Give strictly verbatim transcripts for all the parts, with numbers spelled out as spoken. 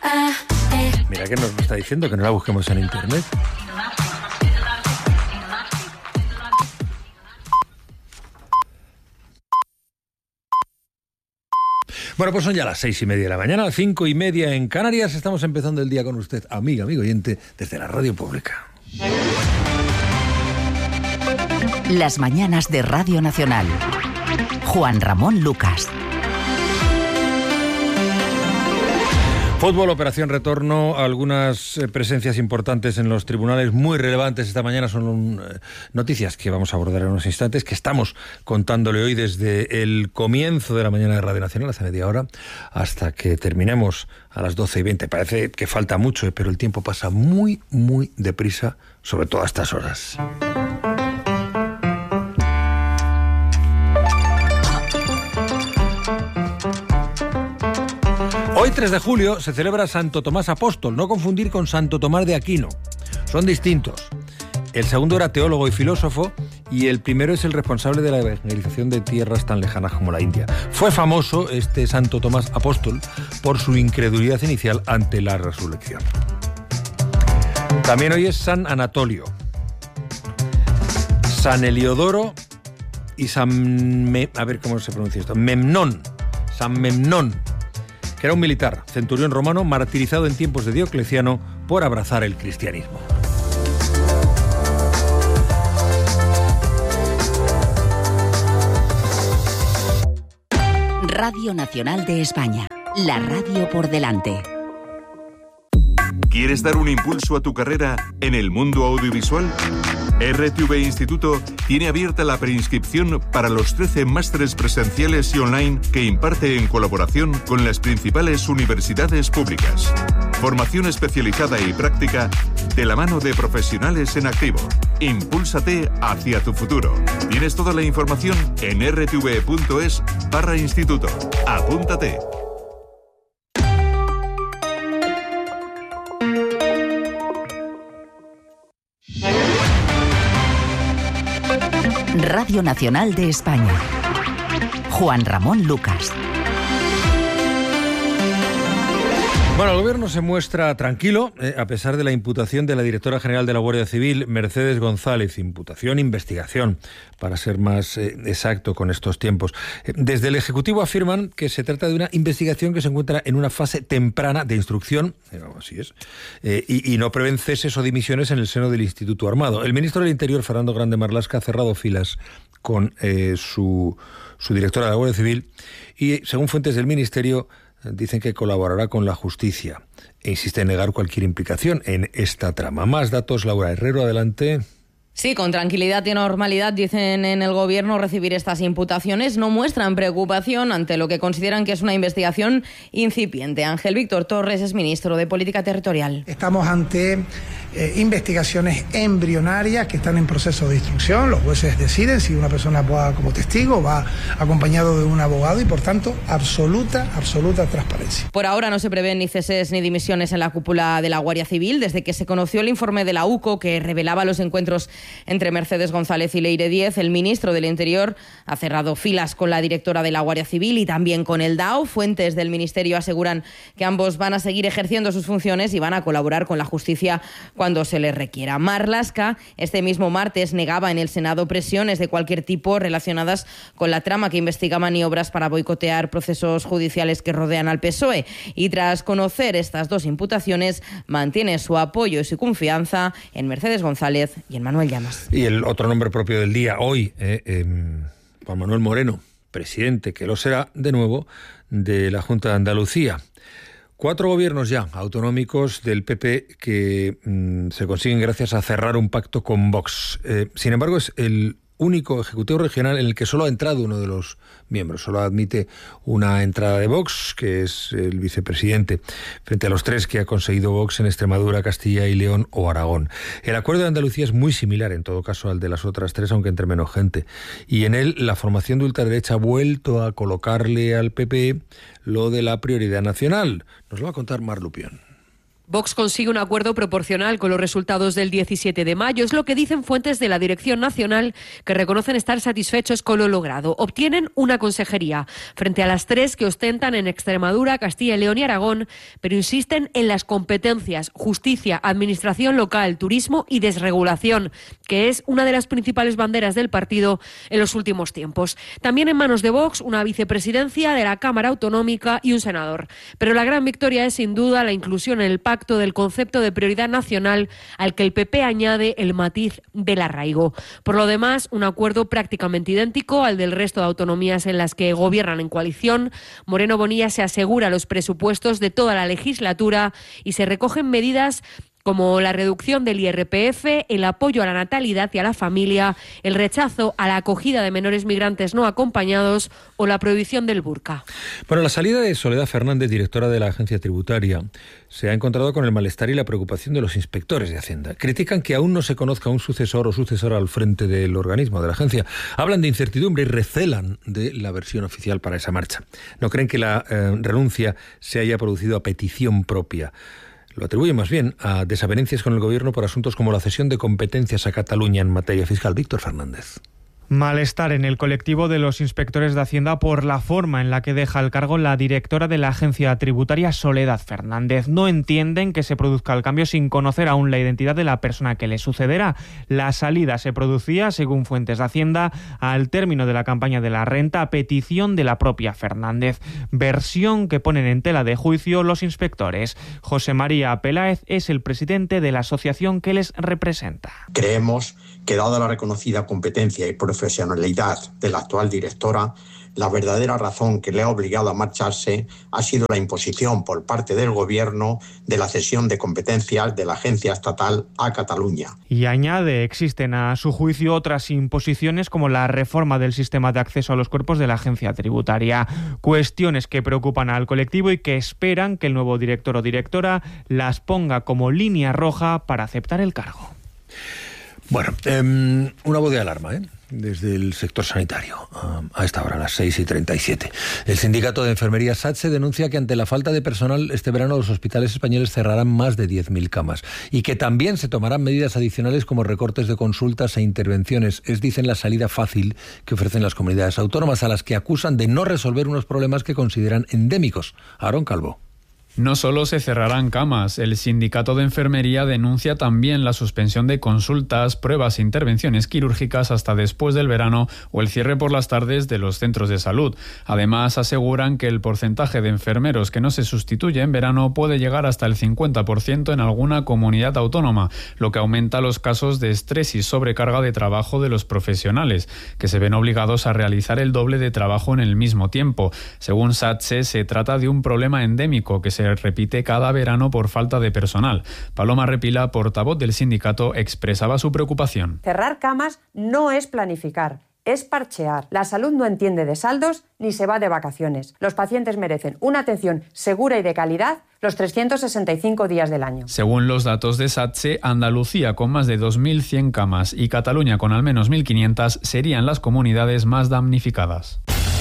Mira que nos está diciendo que no la busquemos en internet. Bueno, pues son ya las seis y media de la mañana, las cinco y media en Canarias. Estamos empezando el día con usted, amiga, amigo oyente, desde la radio pública. Las mañanas de Radio Nacional. Juan Ramón Lucas. Fútbol, operación retorno, algunas eh, presencias importantes en los tribunales muy relevantes esta mañana son eh, noticias que vamos a abordar en unos instantes, que estamos contándole hoy desde el comienzo de la mañana de Radio Nacional, hace media hora, hasta que terminemos a las doce y veinte. Parece que falta mucho, eh, pero el tiempo pasa muy, muy deprisa, sobre todo a estas horas. Hoy, tres de julio, se celebra Santo Tomás Apóstol, no confundir con Santo Tomás de Aquino. Son distintos. El segundo era teólogo y filósofo, y el primero es el responsable de la evangelización de tierras tan lejanas como la India. Fue famoso este Santo Tomás Apóstol por su incredulidad inicial ante la resurrección. También hoy es San Anatolio, San Heliodoro y San... Me... A ver cómo se pronuncia esto. Memnón. San Memnón, que era un militar, centurión romano, martirizado en tiempos de Diocleciano por abrazar el cristianismo. Radio Nacional de España, la radio por delante. ¿Quieres dar un impulso a tu carrera en el mundo audiovisual? R T V Instituto tiene abierta la preinscripción para los trece másteres presenciales y online que imparte en colaboración con las principales universidades públicas. Formación especializada y práctica de la mano de profesionales en activo. Impúlsate hacia tu futuro. Tienes toda la información en r t v punto es barra instituto. Apúntate. Radio Nacional de España. Juan Ramón Lucas. Bueno, el gobierno se muestra tranquilo, eh, a pesar de la imputación de la directora general de la Guardia Civil, Mercedes González. Imputación, investigación, para ser más eh, exacto con estos tiempos. Eh, desde el Ejecutivo afirman que se trata de una investigación que se encuentra en una fase temprana de instrucción, eh, así es, eh, y, y no prevén ceses o dimisiones en el seno del Instituto Armado. El ministro del Interior, Fernando Grande Marlaska, ha cerrado filas con eh, su, su directora de la Guardia Civil y, según fuentes del Ministerio, dicen que colaborará con la justicia e insiste en negar cualquier implicación en esta trama. Más datos, Laura Herrero, adelante. Sí, con tranquilidad y normalidad, dicen en el Gobierno, recibir estas imputaciones. No muestran preocupación ante lo que consideran que es una investigación incipiente. Ángel Víctor Torres es ministro de Política Territorial. Estamos ante eh, investigaciones embrionarias que están en proceso de instrucción. Los jueces deciden si una persona va como testigo, va acompañado de un abogado y, por tanto, absoluta, absoluta transparencia. Por ahora no se prevén ni ceses ni dimisiones en la cúpula de la Guardia Civil. Desde que se conoció el informe de la U C O que revelaba los encuentros entre Mercedes González y Leire Díez, el ministro del Interior ha cerrado filas con la directora de la Guardia Civil y también con el D A O. Fuentes del Ministerio aseguran que ambos van a seguir ejerciendo sus funciones y van a colaborar con la justicia cuando se les requiera. Marlaska, este mismo martes, negaba en el Senado presiones de cualquier tipo relacionadas con la trama que investiga maniobras para boicotear procesos judiciales que rodean al P S O E. Y tras conocer estas dos imputaciones, mantiene su apoyo y su confianza en Mercedes González y en Manuel Llamas. Y el otro nombre propio del día, hoy, eh, eh, Juan Manuel Moreno, presidente, que lo será de nuevo, de la Junta de Andalucía. Cuatro gobiernos ya autonómicos del P P que mmm, se consiguen gracias a cerrar un pacto con Vox. Eh, sin embargo, es el único ejecutivo regional en el que solo ha entrado uno de los miembros. Solo admite una entrada de Vox, que es el vicepresidente, frente a los tres que ha conseguido Vox en Extremadura, Castilla y León o Aragón. El acuerdo de Andalucía es muy similar, en todo caso, al de las otras tres, aunque entre menos gente. Y en él, la formación de ultraderecha ha vuelto a colocarle al P P lo de la prioridad nacional. Nos lo va a contar Mar Lupión. Vox consigue un acuerdo proporcional con los resultados del diecisiete de mayo. Es lo que dicen fuentes de la Dirección Nacional, que reconocen estar satisfechos con lo logrado. Obtienen una consejería frente a las tres que ostentan en Extremadura, Castilla y León y Aragón, pero insisten en las competencias: justicia, administración local, turismo y desregulación, que es una de las principales banderas del partido en los últimos tiempos. También en manos de Vox, una vicepresidencia de la Cámara Autonómica y un senador. Pero la gran victoria es sin duda la inclusión en el pacto del concepto de prioridad nacional, al que el P P añade el matiz del arraigo. Por lo demás, un acuerdo prácticamente idéntico al del resto de autonomías en las que gobiernan en coalición. Moreno Bonilla se asegura los presupuestos de toda la legislatura y se recogen medidas como la reducción del I R P F, el apoyo a la natalidad y a la familia, el rechazo a la acogida de menores migrantes no acompañados o la prohibición del burka. Bueno, la salida de Soledad Fernández, directora de la Agencia Tributaria, se ha encontrado con el malestar y la preocupación de los inspectores de Hacienda. Critican que aún no se conozca un sucesor o sucesora al frente del organismo, de la agencia. Hablan de incertidumbre y recelan de la versión oficial para esa marcha. No creen que la eh, renuncia se haya producido a petición propia. Lo atribuye más bien a desavenencias con el Gobierno por asuntos como la cesión de competencias a Cataluña en materia fiscal. Víctor Fernández. Malestar en el colectivo de los inspectores de Hacienda por la forma en la que deja el cargo la directora de la Agencia Tributaria, Soledad Fernández. No entienden que se produzca el cambio sin conocer aún la identidad de la persona que le sucederá. La salida se producía, según fuentes de Hacienda, al término de la campaña de la renta, a petición de la propia Fernández. Versión que ponen en tela de juicio los inspectores. José María Peláez es el presidente de la asociación que les representa. Creemos que, dada la reconocida competencia y profesionalidad de la actual directora, la verdadera razón que le ha obligado a marcharse ha sido la imposición por parte del Gobierno de la cesión de competencias de la agencia estatal a Cataluña. Y añade, existen a su juicio otras imposiciones como la reforma del sistema de acceso a los cuerpos de la agencia tributaria. Cuestiones que preocupan al colectivo y que esperan que el nuevo director o directora las ponga como línea roja para aceptar el cargo. Bueno, eh, una voz de alarma, ¿eh? Desde el sector sanitario, a esta hora, a las seis y treinta y siete. El sindicato de enfermería SATSE denuncia que ante la falta de personal este verano los hospitales españoles cerrarán más de diez mil camas y que también se tomarán medidas adicionales como recortes de consultas e intervenciones. Es, dicen, la salida fácil que ofrecen las comunidades autónomas, a las que acusan de no resolver unos problemas que consideran endémicos. Aarón Calvo. No solo se cerrarán camas, el sindicato de enfermería denuncia también la suspensión de consultas, pruebas e intervenciones quirúrgicas hasta después del verano o el cierre por las tardes de los centros de salud. Además, aseguran que el porcentaje de enfermeros que no se sustituye en verano puede llegar hasta el cincuenta por ciento en alguna comunidad autónoma, lo que aumenta los casos de estrés y sobrecarga de trabajo de los profesionales, que se ven obligados a realizar el doble de trabajo en el mismo tiempo. Según SATSE, se trata de un problema endémico que se repite cada verano por falta de personal. Paloma Repila, portavoz del sindicato, expresaba su preocupación. Cerrar camas no es planificar, es parchear. La salud no entiende de saldos ni se va de vacaciones. Los pacientes merecen una atención segura y de calidad los trescientos sesenta y cinco días del año. Según los datos de SATSE, Andalucía, con más de dos mil cien camas, y Cataluña, con al menos mil quinientas, serían las comunidades más damnificadas.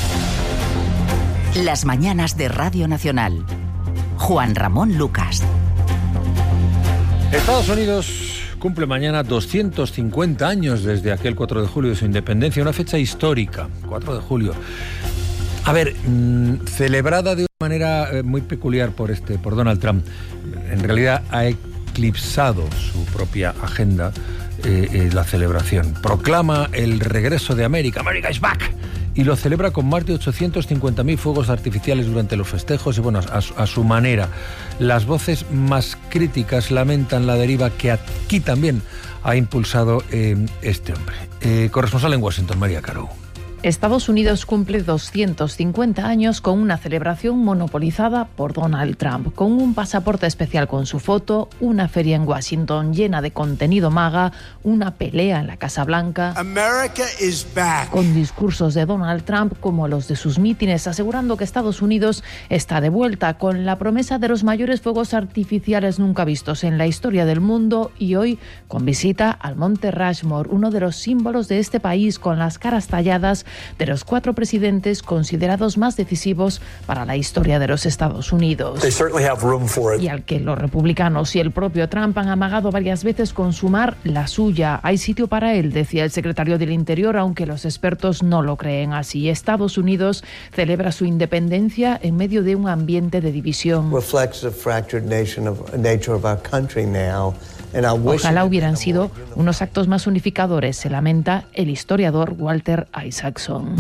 Las mañanas de Radio Nacional. Juan Ramón Lucas. Estados Unidos cumple mañana doscientos cincuenta años desde aquel cuatro de julio de su independencia, una fecha histórica, cuatro de julio. A ver, mmm, celebrada de una manera eh, muy peculiar por este, por Donald Trump. En realidad ha eclipsado su propia agenda eh, eh, la celebración. Proclama el regreso de América, America is back, y lo celebra con más de ochocientos cincuenta mil fuegos artificiales durante los festejos y, bueno, a, a su manera. Las voces más críticas lamentan la deriva que aquí también ha impulsado eh, este hombre. Eh, corresponsal en Washington, María Caro. Estados Unidos cumple doscientos cincuenta años con una celebración monopolizada por Donald Trump, con un pasaporte especial con su foto, una feria en Washington llena de contenido MAGA, una pelea en la Casa Blanca, America is back, con discursos de Donald Trump como los de sus mítines, asegurando que Estados Unidos está de vuelta, con la promesa de los mayores fuegos artificiales nunca vistos en la historia del mundo, y hoy con visita al Monte Rushmore, uno de los símbolos de este país, con las caras talladas de los cuatro presidentes considerados más decisivos para la historia de los Estados Unidos. Y al que los republicanos y el propio Trump han amagado varias veces con sumar la suya. Hay sitio para él, decía el secretario del Interior, aunque los expertos no lo creen así. Estados Unidos celebra su independencia en medio de un ambiente de división. Ojalá hubieran sido unos actos más unificadores, se lamenta el historiador Walter Isaacson.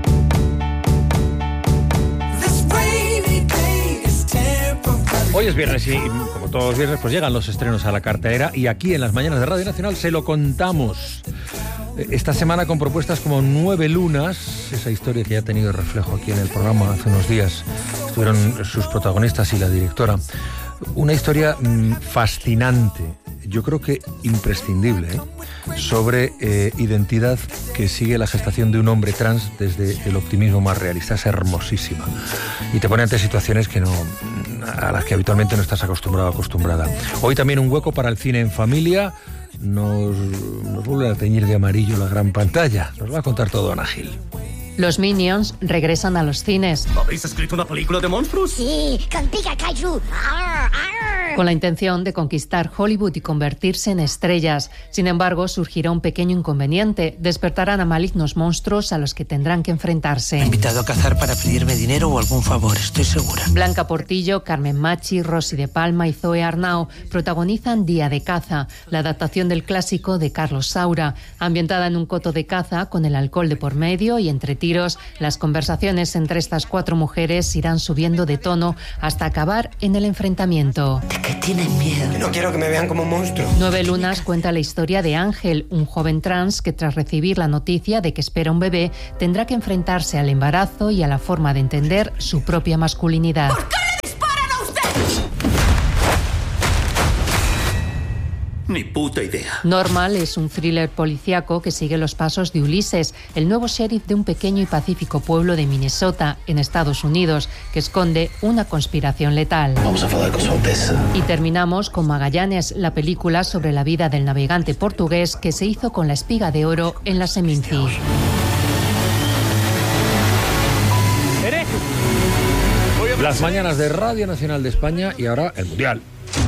Hoy es viernes y, como todos los viernes, pues llegan los estrenos a la cartelera y aquí en las mañanas de Radio Nacional se lo contamos. Esta semana con propuestas como Nueve Lunas, esa historia que ya ha tenido reflejo aquí en el programa hace unos días. Estuvieron sus protagonistas y la directora. Una historia mmm, fascinante, yo creo que imprescindible, ¿eh? sobre eh, identidad que sigue la gestación de un hombre trans desde el optimismo más realista. Es hermosísima y te pone ante situaciones que no, a las que habitualmente no estás acostumbrado o acostumbrada. Hoy también un hueco para el cine en familia. Nos, nos vuelve a teñir de amarillo la gran pantalla. Nos va a contar todo Ana Gil. Los Minions regresan a los cines. ¿Habéis escrito una película de monstruos? Sí, con Pika Kaiju. Arr, arr. Con la intención de conquistar Hollywood y convertirse en estrellas. Sin embargo, surgirá un pequeño inconveniente. Despertarán a malignos monstruos a los que tendrán que enfrentarse. Me he invitado a cazar para pedirme dinero o algún favor, estoy segura. Blanca Portillo, Carmen Machi, Rosy de Palma y Zoe Arnao protagonizan Día de caza, la adaptación del clásico de Carlos Saura. Ambientada en un coto de caza con el alcohol de por medio y entre tiros, las conversaciones entre estas cuatro mujeres irán subiendo de tono hasta acabar en el enfrentamiento. ¿De qué tienen miedo? No quiero que me vean como un monstruo. Nueve Lunas cuenta la historia de Ángel, un joven trans que tras recibir la noticia de que espera un bebé, tendrá que enfrentarse al embarazo y a la forma de entender su propia masculinidad. ¿Por qué le disparan a usted? Ni puta idea. Normal es un thriller policíaco que sigue los pasos de Ulises, el nuevo sheriff de un pequeño y pacífico pueblo de Minnesota, en Estados Unidos, que esconde una conspiración letal. Vamos a hablar con su Alteza. Y terminamos con Magallanes, la película sobre la vida del navegante portugués que se hizo con la espiga de oro en la Seminci. Las mañanas de Radio Nacional de España y ahora el Mundial.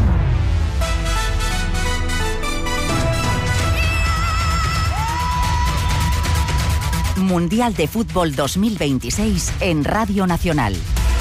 Mundial de Fútbol dos mil veintiséis en Radio Nacional.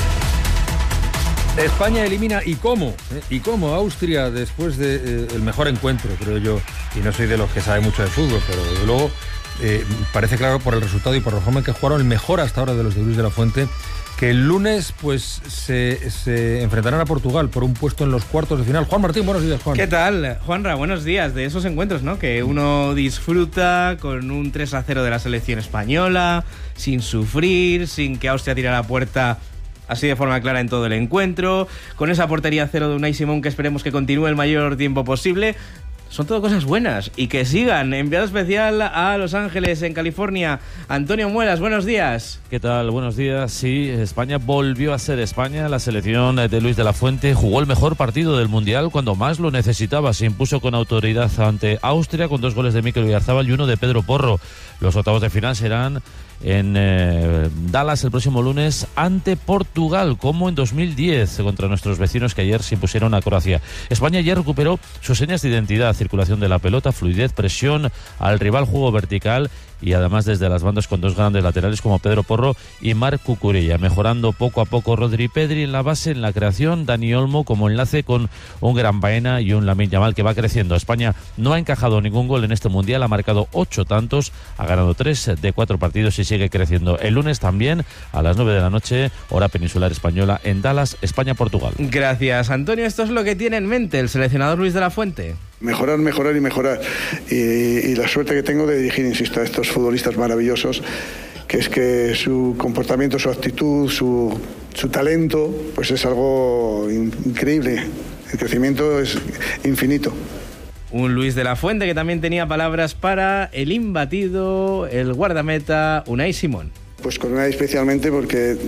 España elimina y cómo, ¿eh? y cómo Austria después del de, eh, mejor encuentro, creo yo, y no soy de los que sabe mucho de fútbol, pero desde luego eh, parece claro por el resultado y por la forma en que jugaron el mejor hasta ahora de los de Luis de la Fuente, que el lunes pues se, se enfrentarán a Portugal por un puesto en los cuartos de final. Juan Martín, buenos días, Juan. ¿Qué tal, Juanra? Buenos días. De esos encuentros, ¿no? Que uno disfruta con un tres a cero de la selección española, sin sufrir, sin que Austria tire a la puerta así de forma clara en todo el encuentro, con esa portería cero de Unai Simón que esperemos que continúe el mayor tiempo posible. Son todo cosas buenas y que sigan. Enviado especial a Los Ángeles, en California, Antonio Muelas, buenos días. ¿Qué tal? Buenos días. Sí, España volvió a ser España. La selección de Luis de la Fuente jugó el mejor partido del Mundial cuando más lo necesitaba. Se impuso con autoridad ante Austria con dos goles de Mikel Oyarzabal y uno de Pedro Porro. Los octavos de final serán en eh, Dallas el próximo lunes ante Portugal, como en dos mil diez contra nuestros vecinos que ayer se impusieron a Croacia. España ayer recuperó sus señas de identidad, circulación de la pelota, fluidez, presión al rival, juego vertical y además desde las bandas con dos grandes laterales como Pedro Porro y Marc Cucurella, mejorando poco a poco Rodri Pedri en la base, en la creación, Dani Olmo como enlace con un Gran Baena y un Lamine Yamal que va creciendo. España no ha encajado ningún gol en este Mundial, ha marcado ocho tantos, ha ganado tres de cuatro partidos y sigue creciendo. El lunes también a las nueve de la noche, hora peninsular española, en Dallas, España-Portugal. Gracias, Antonio. Esto es lo que tiene en mente el seleccionador Luis de la Fuente. Mejorar, mejorar y mejorar. Y, y la suerte que tengo de dirigir, insisto, a estos futbolistas maravillosos, que es que su comportamiento, su actitud, su, su talento, pues es algo increíble. El crecimiento es infinito. Un Luis de la Fuente que también tenía palabras para el imbatido, el guardameta Unai Simón. Pues con Unai especialmente porque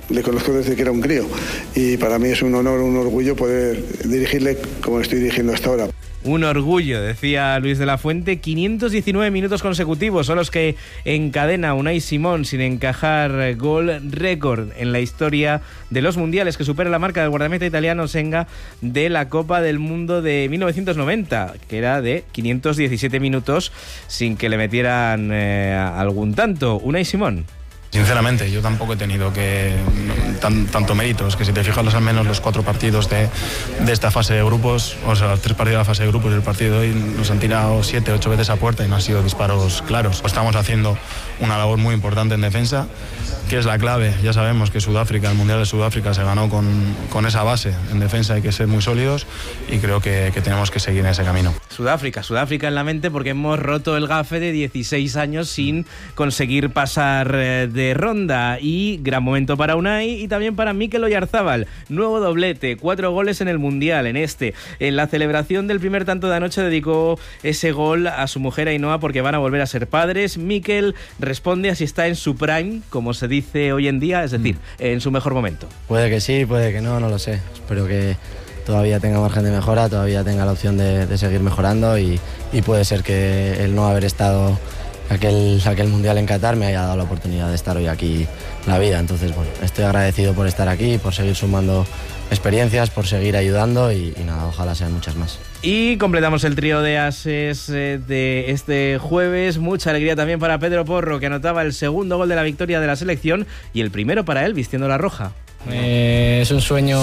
le conozco desde que era un crío y para mí es un honor, un orgullo poder dirigirle como estoy dirigiendo hasta ahora. Un orgullo, decía Luis de la Fuente. quinientos diecinueve minutos consecutivos son los que encadena Unai Simón sin encajar gol, récord en la historia de los mundiales, que supera la marca del guardameta italiano Senga de la Copa del Mundo de mil novecientos noventa, que era de quinientos diecisiete minutos sin que le metieran eh, algún tanto. Unai Simón. Sinceramente, yo tampoco he tenido que tan, tanto mérito. Es que si te fijas al menos los cuatro partidos de, de esta fase de grupos, o sea, los tres partidos de la fase de grupos y el partido de hoy, nos han tirado siete, ocho veces a puerta y no han sido disparos claros. Estamos haciendo una labor muy importante en defensa, que es la clave. Ya sabemos que Sudáfrica, el Mundial de Sudáfrica se ganó con, con esa base. En defensa hay que ser muy sólidos y creo que, que tenemos que seguir en ese camino. Sudáfrica, Sudáfrica en la mente porque hemos roto el gafe de dieciséis años sin conseguir pasar de ronda, y gran momento para Unai y también para Mikel Oyarzábal. Nuevo doblete, cuatro goles en el Mundial, en este. En la celebración del primer tanto de anoche dedicó ese gol a su mujer Ainhoa porque van a volver a ser padres. Mikel responde a si está en su prime, como se dice hoy en día, es decir, en su mejor momento. Puede que sí, puede que no, no lo sé. Espero que todavía tenga margen de mejora, todavía tenga la opción de, de seguir mejorando y, y puede ser que el no haber estado aquel, aquel Mundial en Qatar me haya dado la oportunidad de estar hoy aquí en la vida. Entonces, bueno, estoy agradecido por estar aquí, por seguir sumando experiencias, por seguir ayudando y, y nada, ojalá sean muchas más. Y completamos el trío de ases eh, de este jueves. Mucha alegría también para Pedro Porro, que anotaba el segundo gol de la victoria de la selección y el primero para él vistiendo la roja. Eh, es un sueño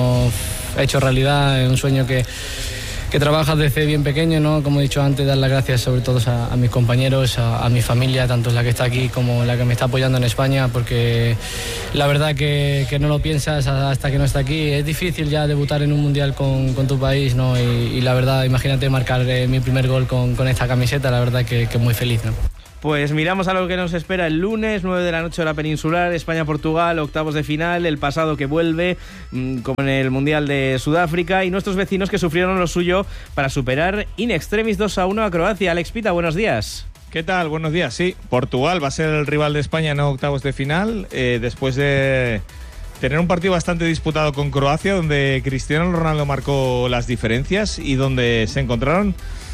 hecho realidad, es un sueño que, que trabajas desde bien pequeño, ¿no? Como he dicho antes, dar las gracias sobre todo a, a mis compañeros, a, a mi familia, tanto la que está aquí como la que me está apoyando en España, porque la verdad que, que no lo piensas hasta que no está aquí. Es difícil ya debutar en un mundial con, con tu país, ¿no? Y, y la verdad, imagínate marcar eh, mi primer gol con, con esta camiseta, la verdad que, que muy feliz, ¿no? Pues miramos a lo que nos espera el lunes, nueve de la noche hora peninsular, España-Portugal, octavos de final, el pasado que vuelve, mmm, como en el Mundial de Sudáfrica, y nuestros vecinos que sufrieron lo suyo para superar in extremis dos a uno a Croacia. Alex Pita, buenos días. ¿Qué tal? Buenos días. Sí, Portugal va a ser el rival de España en octavos de final, eh, después de tener un partido bastante disputado con Croacia, donde Cristiano Ronaldo marcó las diferencias y donde se encontraron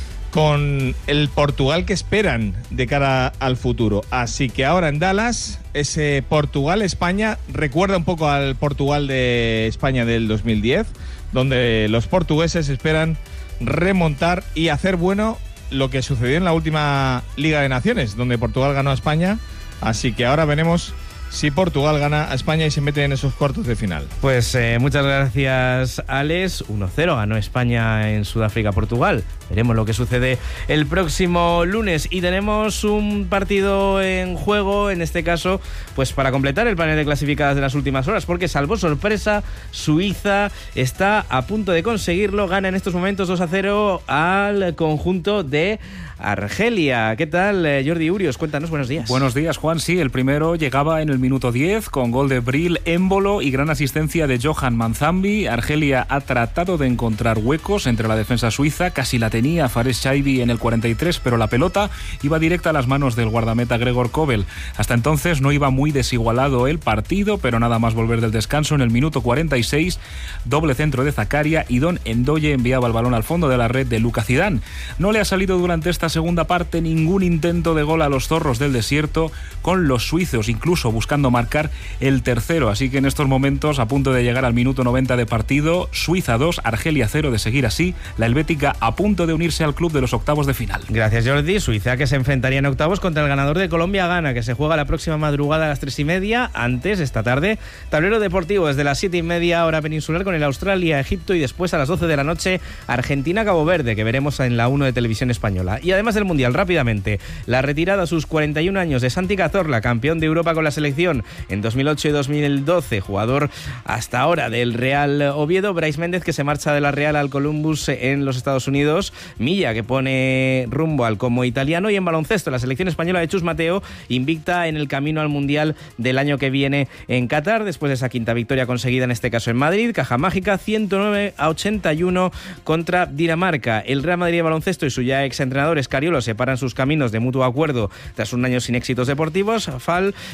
con el Portugal que esperan de cara al futuro. Así que ahora en Dallas, ese Portugal-España recuerda un poco al Portugal de España del dos mil diez, donde los portugueses esperan remontar y hacer bueno lo que sucedió en la última Liga de Naciones, donde Portugal ganó a España. Así que ahora veremos si Portugal gana a España y se mete en esos cuartos de final. Pues eh, muchas gracias, Alex. uno cero ganó España en Sudáfrica-Portugal. Veremos lo que sucede el próximo lunes. Y tenemos un partido en juego, en este caso, pues para completar el panel de clasificadas de las últimas horas, porque salvo sorpresa, Suiza está a punto de conseguirlo. Gana en estos momentos dos a cero al conjunto de Argelia. ¿Qué tal, Jordi Urios? Cuéntanos, buenos días. Buenos días, Juan. Sí, el primero llegaba en el minuto diez con gol de Bril Embolo y gran asistencia de Johan Manzambi. Argelia ha tratado de encontrar huecos entre la defensa suiza, casi la tenía Fares Chaibi en el cuarenta y tres, pero la pelota iba directa a las manos del guardameta Gregor Kobel. Hasta entonces no iba muy desigualado el partido, pero nada más volver del descanso en el minuto cuarenta y seis, doble centro de Zakaria y Don Endoye enviaba el balón al fondo de la red de Luka Zidane. No le ha salido durante esta segunda parte ningún intento de gol a los zorros del desierto, con los suizos incluso buscando marcar el tercero, así que en estos momentos, a punto de llegar al minuto noventa de partido, Suiza dos, Argelia cero. De seguir así, la helvética a punto de unirse al club de los octavos de final. Gracias, Jordi. Suiza que se enfrentaría en octavos contra el ganador de Colombia-Ghana, que se juega la próxima madrugada a las tres y media. Antes, esta tarde, tablero deportivo desde las siete y media hora peninsular con el Australia-Egipto, y después a las doce de la noche Argentina-Cabo Verde, que veremos en la uno de Televisión Española. Y además del Mundial, rápidamente, la retirada a sus cuarenta y un años de Santi Cazorla, campeón de Europa con la selección en dos mil ocho y dos mil doce, jugador hasta ahora del Real Oviedo. Brais Méndez, que se marcha de la Real al Columbus en los Estados Unidos. Milla, que pone rumbo al Como italiano. Y en baloncesto, la selección española de Chus Mateo, invicta en el camino al Mundial del año que viene en Qatar, después de esa quinta victoria conseguida en este caso en Madrid. Caja mágica, ciento nueve a ochenta y uno contra Dinamarca. El Real Madrid de baloncesto y su ya exentrenador Escariolo separan sus caminos de mutuo acuerdo tras un año sin éxitos deportivos. Fal y la pro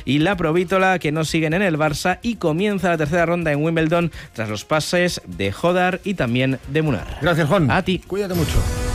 Provítola, que no siguen en el Barça, y comienza la tercera ronda en Wimbledon tras los pases de Hodar y también de Munar. Gracias, Juan. A ti. Cuídate mucho.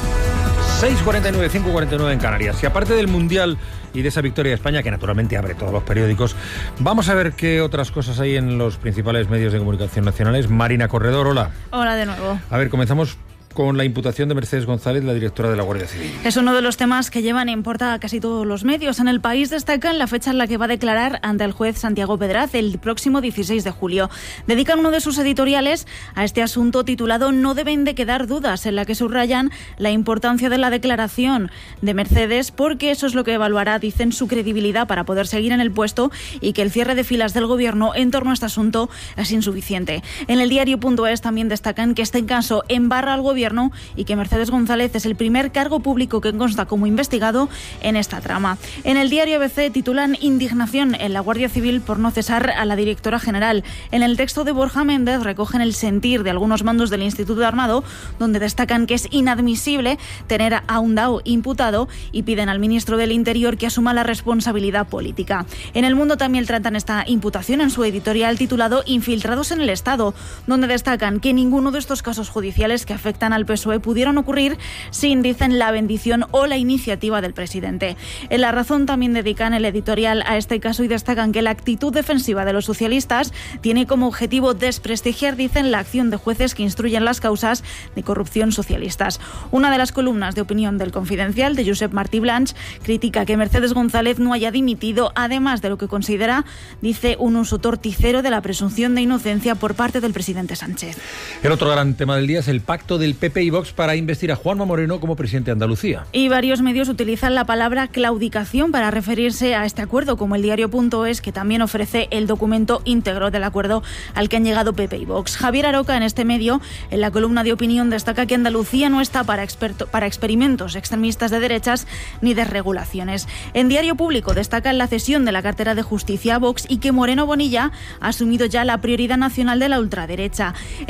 seis cuarenta y nueve, cinco cuarenta y nueve en Canarias. Y aparte del Mundial y de esa victoria de España, que naturalmente abre todos los periódicos, vamos a ver qué otras cosas hay en los principales medios de comunicación nacionales. Marina Corredor, hola. Hola de nuevo. A ver, comenzamos con la imputación de Mercedes González, la directora de la Guardia Civil. Es uno de los temas que llevan en portada casi todos los medios. En El País destacan la fecha en la que va a declarar ante el juez Santiago Pedraz el próximo dieciséis de julio. Dedican uno de sus editoriales a este asunto titulado "No deben de quedar dudas", en la que subrayan la importancia de la declaración de Mercedes, porque eso es lo que evaluará, dicen, su credibilidad para poder seguir en el puesto, y que el cierre de filas del Gobierno en torno a este asunto es insuficiente. En el diario punto es también destacan que este caso embarra al Gobierno y que Mercedes González es el primer cargo público que consta como investigado en esta trama. En el diario A B C titulan "Indignación en la Guardia Civil por no cesar a la directora general". En el texto de Borja Méndez recogen el sentir de algunos mandos del Instituto Armado, donde destacan que es inadmisible tener a un D A O imputado y piden al ministro del Interior que asuma la responsabilidad política. En El Mundo también tratan esta imputación en su editorial titulado "Infiltrados en el Estado", donde destacan que ninguno de estos casos judiciales que afectan al P S O E pudieron ocurrir sin, dicen, la bendición o la iniciativa del presidente. En La Razón también dedican el editorial a este caso y destacan que la actitud defensiva de los socialistas tiene como objetivo desprestigiar, dicen, la acción de jueces que instruyen las causas de corrupción socialistas. Una de las columnas de opinión del Confidencial, de Josep Martí Blanch, critica que Mercedes González no haya dimitido, además de lo que considera, dice, un uso torticero de la presunción de inocencia por parte del presidente Sánchez. El otro gran tema del día es el pacto del P P y Vox para investir a Juanma Moreno como presidente de Andalucía. Y varios medios utilizan la palabra claudicación para referirse a este acuerdo, como el diario punto es, que también ofrece el documento íntegro del acuerdo al que han llegado P P y Vox. Javier Aroca, en este medio, en la columna de opinión, destaca que Andalucía no está para, experto, para experimentos extremistas de derechas ni desregulaciones. En Diario Público destacan la cesión de la cartera de Justicia a Vox y que Moreno Bonilla ha asumido ya la prioridad nacional de la ultraderecha.